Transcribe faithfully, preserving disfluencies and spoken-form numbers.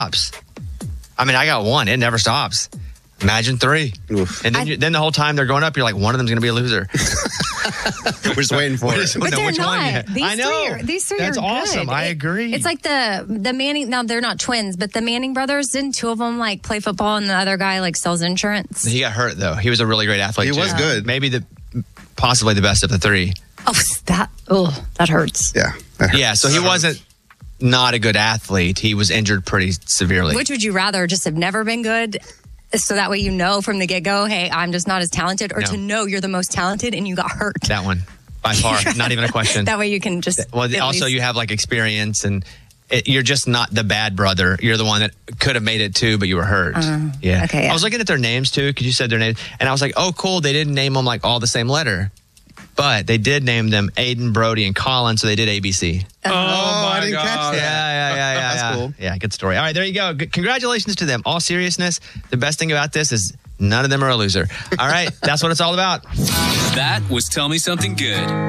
stops. I mean, I got one. It never stops. Imagine three. Oof. And then, I, you, then the whole time they're going up, you're like, one of them's going to be a loser. We're just waiting for it. But they're which not. One these I know. Three are, these three That's are awesome. good. I it, agree. It's like the the Manning. Now they're not twins, but the Manning brothers. Didn't two of them like play football, and the other guy like sells insurance? He got hurt though. He was a really great athlete. He too. was good. Maybe the possibly the best of the three. Oh, that oh, that hurts. Yeah. That hurts. Yeah. So he wasn't not a good athlete. He was injured pretty severely. Which would you rather? Just have never been good? So that way you know from the get-go, hey, I'm just not as talented, or no. to know you're the most talented and you got hurt. That one, by far, not even a question. That way you can just... Well, also least... you have like experience and it, you're just not the bad brother. You're the one that could have made it too, but you were hurt. Uh, yeah. Okay. Yeah. I was looking at their names too, because you said their names, and I was like, oh, cool. They didn't name them like all the same letter. But they did name them Aiden, Brody, and Colin, so they did A B C. Oh, oh my I didn't God. catch that. Yeah, yeah, yeah, yeah. That's yeah. cool. Yeah, good story. All right, there you go. Good, congratulations to them. All seriousness, the best thing about this is none of them are a loser. All right, that's what it's all about. That was Tell Me Something Good.